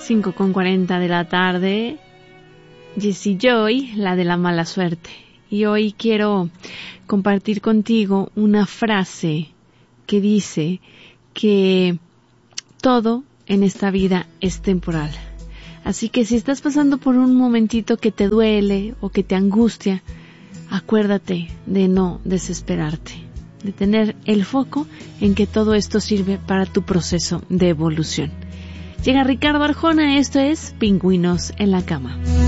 5:40 de la tarde, Jessie Joy, la de la mala suerte. Y hoy quiero compartir contigo una frase que dice que todo en esta vida es temporal. Así que si estás pasando por un momentito que te duele o que te angustia, acuérdate de no desesperarte, de tener el foco en que todo esto sirve para tu proceso de evolución. Llega Ricardo Arjona, esto es Pingüinos en la Cama.